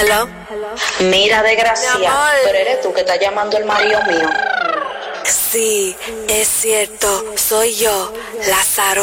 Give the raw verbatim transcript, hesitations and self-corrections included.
Hello. Mira, desgracia, pero eres tú que estás llamando el marido mío. Sí, es cierto, soy yo, Lázaro.